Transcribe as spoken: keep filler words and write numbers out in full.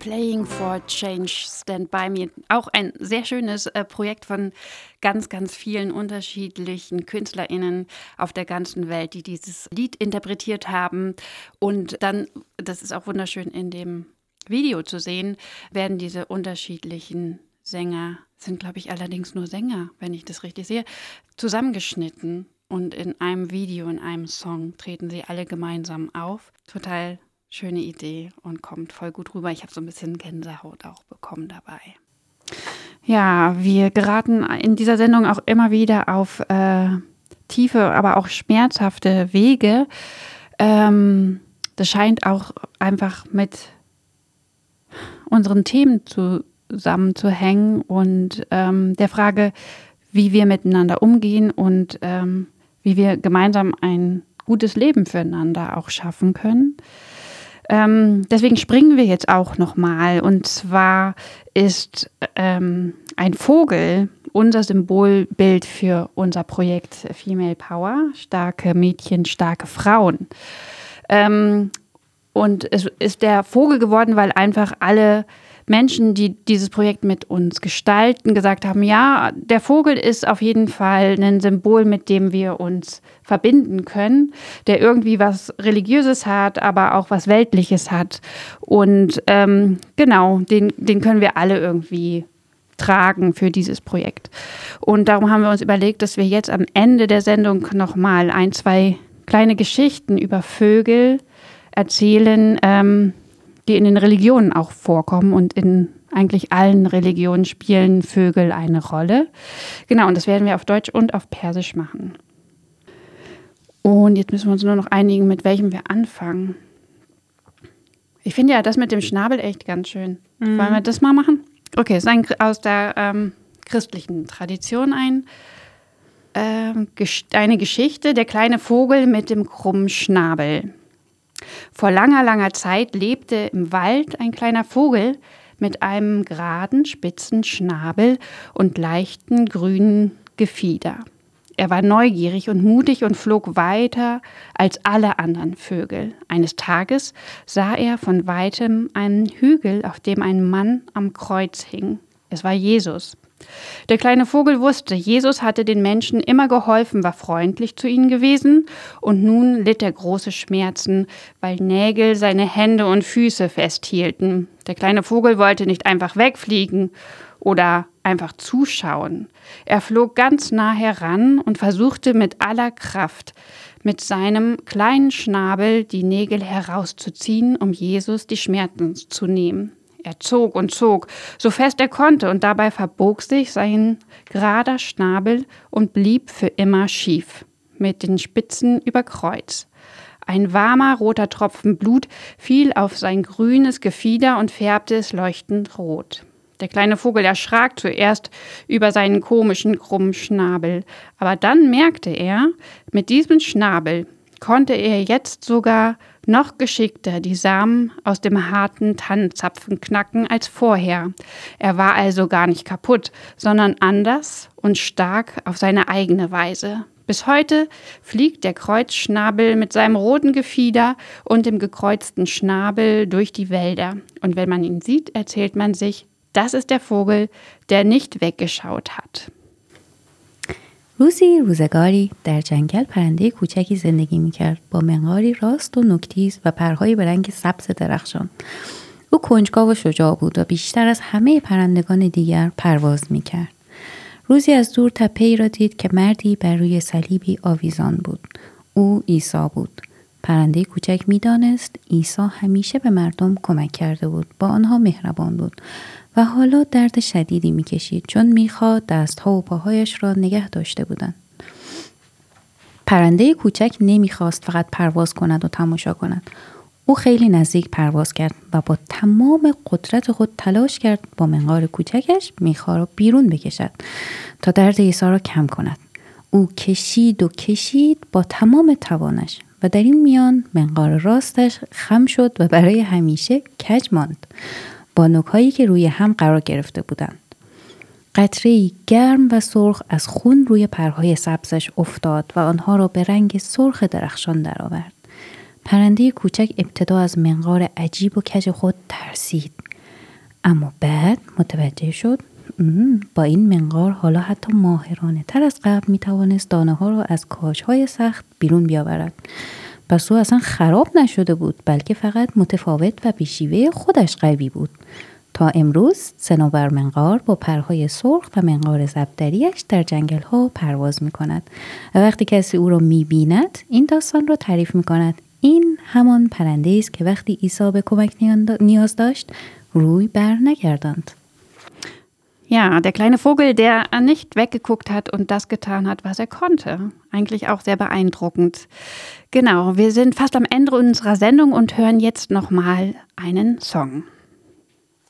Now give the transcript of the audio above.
Playing for Change, Stand By Me. Auch ein sehr schönes äh, Projekt von ganz, ganz vielen unterschiedlichen KünstlerInnen auf der ganzen Welt, die dieses Lied interpretiert haben. Und dann, das ist auch wunderschön in dem Video zu sehen, werden diese unterschiedlichen Sänger, sind glaube ich allerdings nur Sänger, wenn ich das richtig sehe, zusammengeschnitten. Und in einem Video, in einem Song treten sie alle gemeinsam auf. Total schöne Idee und kommt voll gut rüber. Ich habe so ein bisschen Gänsehaut auch bekommen dabei. Ja, wir geraten in dieser Sendung auch immer wieder auf äh, tiefe, aber auch schmerzhafte Wege. Ähm, das scheint auch einfach mit unseren Themen zusammenzuhängen und ähm, der Frage, wie wir miteinander umgehen und ähm, wie wir gemeinsam ein gutes Leben füreinander auch schaffen können. Ähm, deswegen springen wir jetzt auch nochmal. Und zwar ist ähm, ein Vogel unser Symbolbild für unser Projekt Female Power, starke Mädchen, starke Frauen. Ähm, und es ist der Vogel geworden, weil einfach alle Menschen, die dieses Projekt mit uns gestalten, gesagt haben, ja, der Vogel ist auf jeden Fall ein Symbol, mit dem wir uns verbinden können, der irgendwie was Religiöses hat, aber auch was Weltliches hat. Und ähm, genau, den, den können wir alle irgendwie tragen für dieses Projekt. Und darum haben wir uns überlegt, dass wir jetzt am Ende der Sendung nochmal ein, zwei kleine Geschichten über Vögel erzählen, ähm, die in den Religionen auch vorkommen und in eigentlich allen Religionen spielen Vögel eine Rolle. Genau, und das werden wir auf Deutsch und auf Persisch machen. Und jetzt müssen wir uns nur noch einigen, mit welchem wir anfangen. Ich finde ja das mit dem Schnabel echt ganz schön. Mhm. Wollen wir das mal machen? Okay, es ist ein, aus der ähm, christlichen Tradition ein, ähm, eine Geschichte, der kleine Vogel mit dem krummen Schnabel. Vor langer, langer Zeit lebte im Wald ein kleiner Vogel mit einem geraden, spitzen Schnabel und leichten grünen Gefieder. Er war neugierig und mutig und flog weiter als alle anderen Vögel. Eines Tages sah er von weitem einen Hügel, auf dem ein Mann am Kreuz hing. Es war Jesus. Der kleine Vogel wusste, Jesus hatte den Menschen immer geholfen, war freundlich zu ihnen gewesen und nun litt er große Schmerzen, weil Nägel seine Hände und Füße festhielten. Der kleine Vogel wollte nicht einfach wegfliegen oder einfach zuschauen. Er flog ganz nah heran und versuchte mit aller Kraft, mit seinem kleinen Schnabel die Nägel herauszuziehen, um Jesus die Schmerzen zu nehmen. Er zog und zog, so fest er konnte, und dabei verbog sich sein gerader Schnabel und blieb für immer schief, mit den Spitzen über Kreuz. Ein warmer, roter Tropfen Blut fiel auf sein grünes Gefieder und färbte es leuchtend rot. Der kleine Vogel erschrak zuerst über seinen komischen, krummen Schnabel, aber dann merkte er, mit diesem Schnabel konnte er jetzt sogar noch geschickter die Samen aus dem harten Tannenzapfen knacken als vorher. Er war also gar nicht kaputt, sondern anders und stark auf seine eigene Weise. Bis heute fliegt der Kreuzschnabel mit seinem roten Gefieder und dem gekreuzten Schnabel durch die Wälder. Und wenn man ihn sieht, erzählt man sich, das ist der Vogel, der nicht weggeschaut hat. روزی روزگاری در جنگل پرنده کوچکی زندگی میکرد با منقاری راست و نوک‌تیز و پرهایی به رنگ سبز درخشان. او کنجکاو و شجاع بود و بیشتر از همه پرندگان دیگر پرواز میکرد. روزی از دور تپه‌ای را دید که مردی بر روی صلیبی آویزان بود. او عیسی بود. پرنده کوچک میدانست عیسی همیشه به مردم کمک کرده بود، با آنها مهربان بود و حالا درد شدیدی میکشید چون میخواد دستها و پاهایش را نگه داشته بودند. پرنده کوچک نمیخواست فقط پرواز کند و تماشا کند. او خیلی نزدیک پرواز کرد و با تمام قدرت خود تلاش کرد با منقار کوچکش میخا را بیرون بکشد تا درد عیسی را کم کند. او کشید و کشید با تمام توانش و در این میان منقار راستش خم شد و برای همیشه کج ماند، با نوک‌هایی که روی هم قرار گرفته بودند. قطره‌ای گرم و سرخ از خون روی پرهای سبزش افتاد و آنها را به رنگ سرخ درخشان درآورد. پرنده کوچک ابتدا از منقار عجیب و کج خود ترسید. اما بعد متوجه شد با این منقار حالا حتی ماهرانه تر از قبل می توانست دانه ها را از کاج های سخت بیرون بیاورد. پس او اصلا خراب نشده بود، بلکه فقط متفاوت و بیشیوه خودش قوی بود. تا امروز صنوبر منقار با پرهای سرخ و منقار زبدریش در جنگل ها پرواز می کند و وقتی کسی او را می بیند این داستان را تعریف می کند. این همان پرنده است که وقتی عیسی به کمک نیاز داشت روی بر نگرداند. Ja, der kleine Vogel, der nicht weggeguckt hat und das getan hat, was er konnte. Eigentlich auch sehr beeindruckend. Genau, wir sind fast am Ende unserer Sendung und hören jetzt nochmal einen Song.